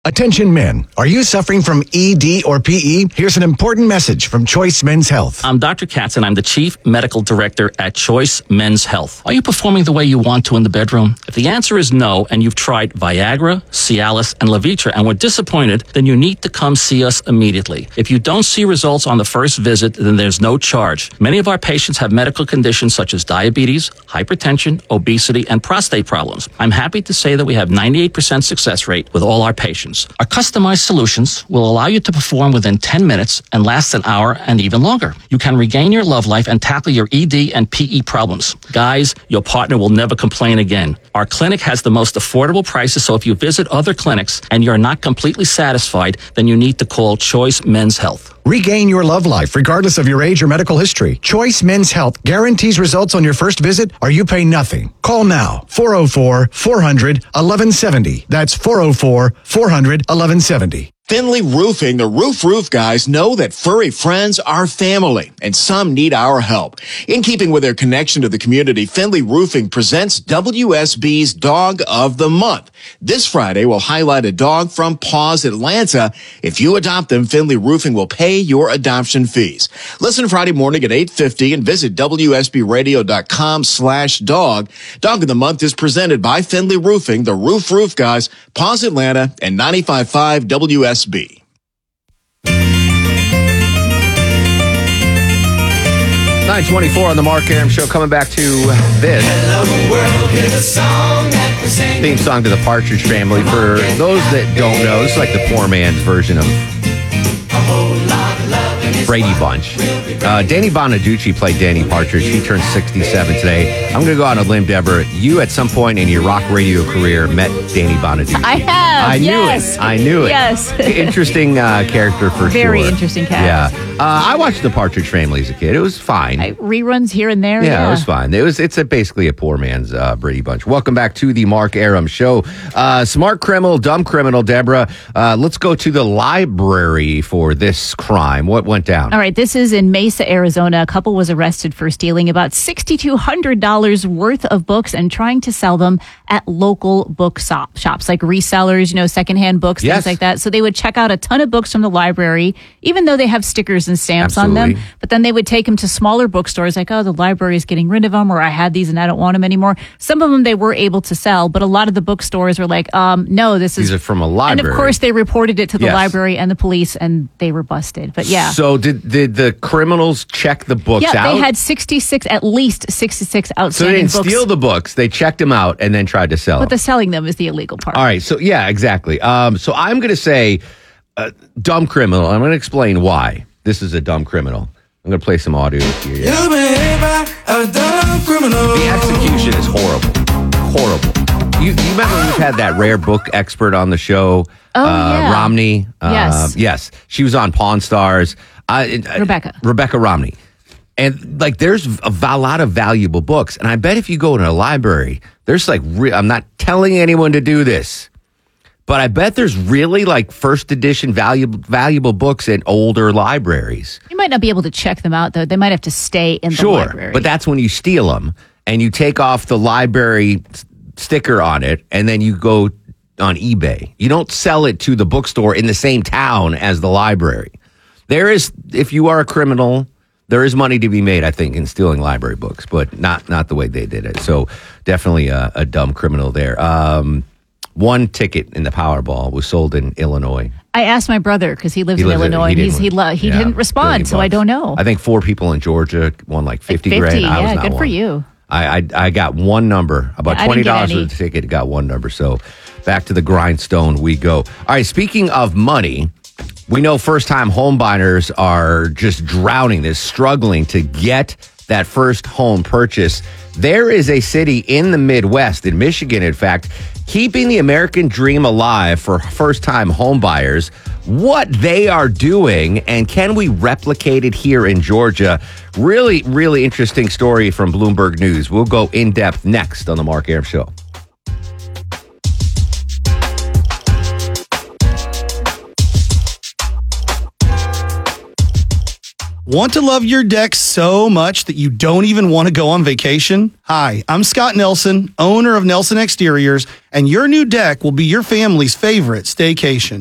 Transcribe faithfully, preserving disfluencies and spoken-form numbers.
Attention men, are you suffering from E D or P E? Here's an important message from Choice Men's Health. I'm Doctor Katz and I'm the Chief Medical Director at Choice Men's Health. Are you performing the way you want to in the bedroom? If the answer is no and you've tried Viagra, Cialis, and Levitra and were disappointed, then you need to come see us immediately. If you don't see results on the first visit, then there's no charge. Many of our patients have medical conditions such as diabetes, hypertension, obesity, and prostate problems. I'm happy to say that we have ninety-eight percent success rate with all our patients. Our customized solutions will allow you to perform within ten minutes and last an hour and even longer. You can regain your love life and tackle your E D and P E problems. Guys, your partner will never complain again. Our clinic has the most affordable prices, so if you visit other clinics and you're not completely satisfied, then you need to call Choice Men's Health. Regain your love life regardless of your age or medical history. Choice Men's Health guarantees results on your first visit or you pay nothing. Call now, four oh four, four hundred, eleven seventy. That's four oh four, four hundred, eleven seventy. Finley Roofing, the Roof Roof guys, know that furry friends are family, and some need our help. In keeping with their connection to the community, Finley Roofing presents W S B's Dog of the Month. This Friday, we'll highlight a dog from Paws Atlanta. If you adopt them, Finley Roofing will pay your adoption fees. Listen Friday morning at eight fifty and visit W S B radio dot com slash dog. Dog of the Month is presented by Finley Roofing, the Roof Roof guys, Paws Atlanta, and ninety-five point five W S B. nine twenty-four on the Mark Aram Show. Coming back to this theme song to the Partridge Family. For those that don't know, this is like the poor man's version of Brady Bunch. Uh, Danny Bonaducci played Danny Partridge. He turned sixty-seven today. I'm going to go out on a limb, Deborah. You, at some point in your rock radio career, met Danny Bonaducci. I have. I knew yes. it. I knew it. Yes. Interesting uh, character for Very sure. Very interesting cast. Yeah. Uh, I watched the Partridge Family as a kid. It was fine. I, reruns here and there. Yeah, Yeah, it was fine. It was. It's a, basically a poor man's uh, Brady Bunch. Welcome back to the Mark Aram Show. Uh, smart criminal, dumb criminal, Deborah. Uh, let's go to the library for this crime. What went down? All right. This is in Mesa, Arizona. A couple was arrested for stealing about six thousand two hundred dollars worth of books and trying to sell them at local book shop, shops, like resellers, you know, secondhand books, Yes. things like that. So they would check out a ton of books from the library, even though they have stickers and stamps Absolutely. on them. But then they would take them to smaller bookstores like, oh, the library is getting rid of them, or I had these and I don't want them anymore. Some of them they were able to sell, but a lot of the bookstores were like, um, no, this is... These are from a library. And of course, they reported it to the Yes. library and the police, and they were busted. But yeah. So did, did the criminals check the books Yeah, out? they had sixty-six, at least sixty-six so they outstanding didn't books. steal the books. They checked them out and then tried to sell But them. the selling them is the illegal part. All right. So, yeah, exactly. Um, so I'm going to say uh, dumb criminal. I'm going to explain why this is a dumb criminal. I'm going to play some audio here. Yeah. You behave like a dumb criminal. The execution is horrible. Horrible. You, you remember we've had that rare book expert on the show, Oh, uh, yeah. Romney? Uh, Yes. Yes. She was on Pawn Stars. Uh, uh, Rebecca. Rebecca Romney. And like, there's a, a lot of valuable books. And I bet if you go to a library, there's like, re- I'm not telling anyone to do this, but I bet there's really like first edition valuable, valuable books in older libraries. You might not be able to check them out, though. They might have to stay in the Sure, library. but that's when you steal them and you take off the library s- sticker on it, and then you go on eBay. You don't sell it to the bookstore in the same town as the library. There is, if you are a criminal, there is money to be made, I think, in stealing library books, but not not the way they did it. So definitely a, a dumb criminal there. Um, one ticket in the Powerball was sold in Illinois. I asked my brother, because he lives He in lives in- Illinois, he and he's, didn't he, win. lo- he Yeah, didn't respond, billion so I bucks. don't know. I think four people in Georgia won like fifty fifty, grand. I was yeah, not good for one. you. I, I I got one number, about Yeah, I twenty didn't get dollars any. for the ticket. Got one number. So back to the grindstone we go. All right. Speaking of money, we know first time home buyers are just drowning this, struggling to get that first home purchase. There is a city in the Midwest, in Michigan, in fact, keeping the American dream alive for first time home buyers. What they are doing, and can we replicate it here in Georgia? Really, really interesting story from Bloomberg News. We'll go in depth next on the Mark Aram Show. Want to love your deck so much that you don't even want to go on vacation? Hi, I'm Scott Nelson, owner of Nelson Exteriors, and your new deck will be your family's favorite staycation.